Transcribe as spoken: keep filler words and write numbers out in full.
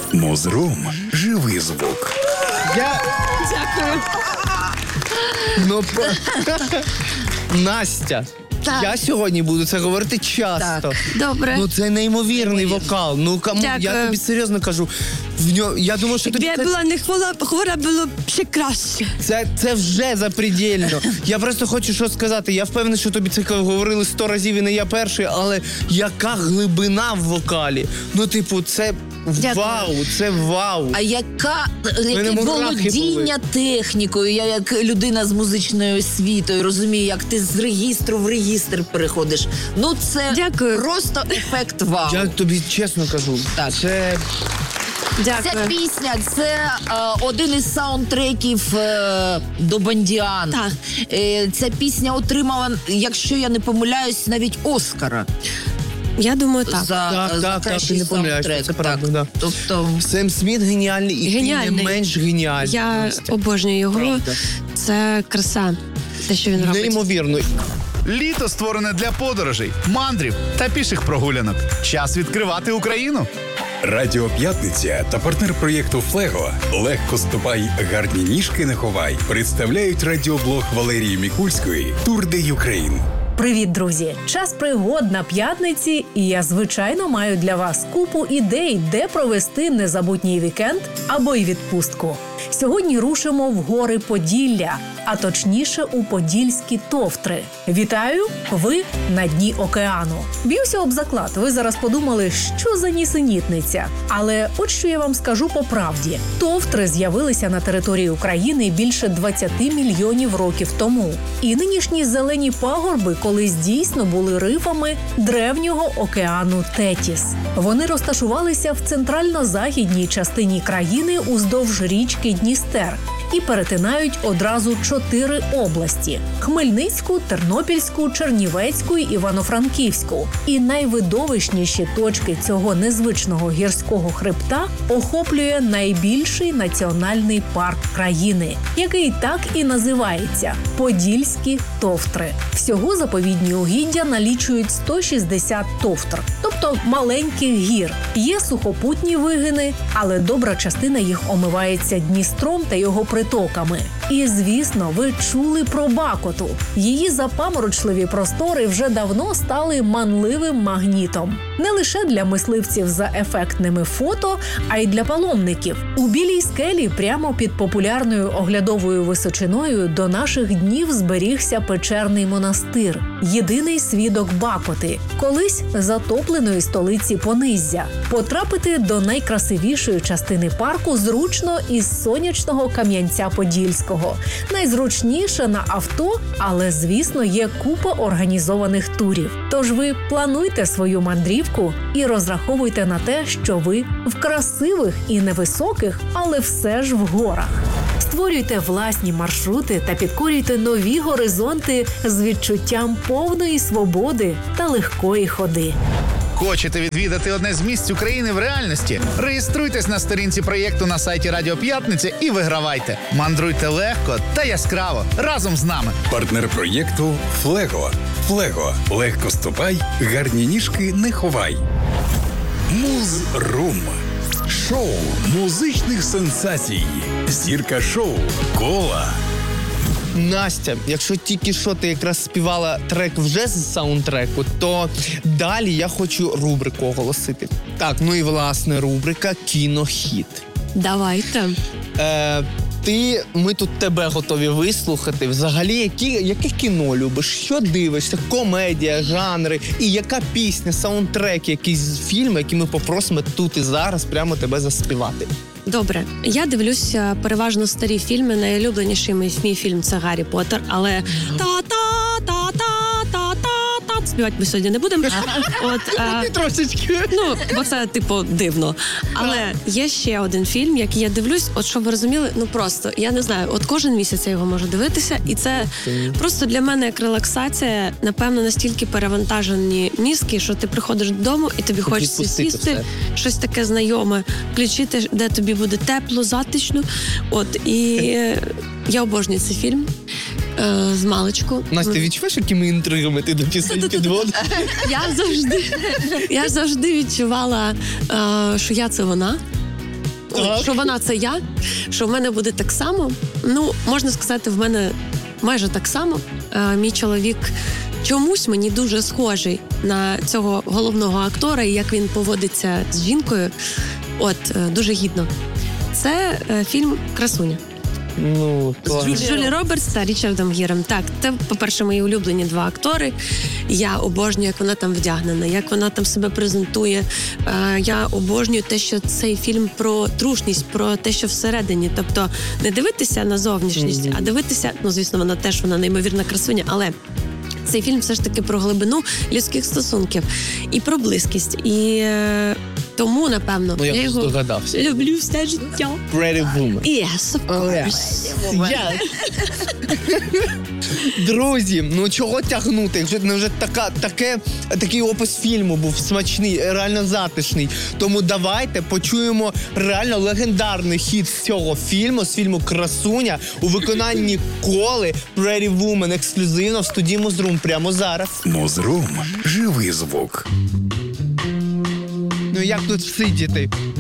Музрум. Живий звук. Я... Дякую. Ну, про... Настя, так. Я сьогодні буду це говорити часто. Так. Добре. Ну, це неймовірний вокал. Ну, кому... я тобі серйозно кажу. В нього... Я думаю, що тобі... Якби це... я була не хвора, хвора, було б ще краще. Це, це вже запредельно. Я просто хочу що сказати. Я впевнений, що тобі це говорили сто разів і не я перший, але яка глибина в вокалі. Ну, типу, це... Дякую. Вау, це вау. А яка яке володіння технікою? Я як людина з музичною освітою розумію, як ти з регістру в регістр переходиш. Ну це Дякую. Просто ефект вау. Я тобі чесно кажу. Так. Це... Дякую. Ця пісня – це е, один із саундтреків е, до Бондіана. Так. Е, ця пісня отримала, якщо я не помиляюсь, навіть Оскара. Я думаю, так. За, Так, за так, так, кращий ти не помиляєшся, саундтрек. це правда, так. да. Тобто... Сем Сміт геніальний, і Геніальний. ти не менш геніальний. Я Настя. обожнюю його. Правда. Це краса, те, що він робить. Неймовірно. Літо створене для подорожей, мандрів та піших прогулянок. Час відкривати Україну. Радіо П'ятниця та партнер проєкту «Флего» «Легко ступай, гарні ніжки не ховай» представляють радіоблог Валерії Мікульської «Тур де Юкрейн». Привіт, друзі! Час пригод на п'ятниці, і я, звичайно, маю для вас купу ідей, де провести незабутній вікенд або й відпустку. Сьогодні рушимо в гори Поділля, а точніше у Подільські Товтри. Вітаю! Ви на дні океану. Б'юся об заклад, ви зараз подумали, що за нісенітниця. Але от що я вам скажу по правді. Товтри з'явилися на території України більше двадцять мільйонів років тому. І нинішні зелені пагорби колись дійсно були рифами древнього океану Тетіс. Вони розташувалися в центрально-західній частині країни уздовж річки Дністер і перетинають одразу чотири області – Хмельницьку, Тернопільську, Чернівецьку і Івано-Франківську. І найвидовищніші точки цього незвичного гірського хребта охоплює найбільший національний парк країни, який так і називається – Подільські Товтри. Всього заповідні угіддя налічують сто шістдесят товтр, тобто маленьких гір. Є сухопутні вигини, але добра частина їх омивається Дністром та його притоками. І, звісно, ви чули про Бакоту. Її запаморочливі простори вже давно стали манливим магнітом. Не лише для мисливців за ефектними фото, а й для паломників. У Білій скелі, прямо під популярною оглядовою височиною, до наших днів зберігся печерний монастир. Єдиний свідок Бакоти, колись затопленої столиці Пониззя. Потрапити до найкрасивішої частини парку зручно із сонячного Кам'янця-Подільського. Найзручніше на авто, але, звісно, є купа організованих турів. Тож ви плануйте свою мандрівку і розраховуйте на те, що ви в красивих і невисоких, але все ж в горах. Створюйте власні маршрути та підкорюйте нові горизонти з відчуттям повної свободи та легкої ходи. Хочете відвідати одне з місць України в реальності? Реєструйтесь на сторінці проєкту на сайті Радіо П'ятниця і вигравайте. Мандруйте легко та яскраво разом з нами. Партнер проєкту «Флего». «Флего». Легко ступай, гарні ніжки не ховай. Музрум. Шоу музичних сенсацій. Зірка шоу «Кола». Настя, якщо тільки що ти якраз співала трек вже з саундтреку, то далі я хочу рубрику оголосити. Так, ну і власне рубрика «Кінохіт». Давайте. Е, ти, ми тут тебе готові вислухати. Взагалі, які, яке кіно любиш? Що дивишся? Комедія, жанри? І яка пісня, саундтрек, якийсь фільм, який ми попросимо тут і зараз прямо тебе заспівати? Добре, я дивлюся переважно старі фільми. Найулюбленіший мій фільм – це «Гаррі Поттер», але та-та-та-та-та-та-та співати ми сьогодні не будемо. От, а, Трошечки. ну, бо це, типу, дивно. Але є ще один фільм, який я дивлюсь, от щоб ви розуміли, ну просто, я не знаю, от кожен місяць я його можу дивитися, і це просто для мене як релаксація, напевно, настільки перевантажені мізки, що ти приходиш додому і тобі хочеться сісти, щось таке знайоме, включити, де тобі буде тепло, затишно. От, і я обожнюю цей фільм. З маличку. Настя, відчуваєш, якими інтригами ти до пісень підводиш? Я завжди, я завжди відчувала, що я – це вона. ой, що вона це я, що в мене буде так само. Ну, можна сказати, в мене майже так само. Е, мій чоловік чомусь мені дуже схожий на цього головного актора, і як він поводиться з жінкою. От, е, дуже гідно. Це е, фільм «Красуня». Ну, то... З Джулі Робертс та Річардом Гіром. Так, це, по-перше, мої улюблені два актори. Я обожнюю, як вона там вдягнена, як вона там себе презентує. Е, я обожнюю те, що цей фільм про трушність, про те, що всередині. Тобто не дивитися на зовнішність, mm-hmm. а дивитися, ну, звісно, вона теж, вона неймовірна красуня, але цей фільм все ж таки про глибину людських стосунків і про близькість. І е, тому, напевно, ну, я, я його догадався. люблю все життя. Pretty Woman. Yes, of course. Yes. Друзі, ну чого тягнути? Вже, ну, вже така, таке, такий опис фільму був смачний, реально затишний. Тому давайте почуємо реально легендарний хіт з цього фільму, з фільму «Красуня» у виконанні Коли, Pretty Woman, ексклюзивно в студії Музрум прямо зараз. Музрум – живий звук. Ну як тут сидіти?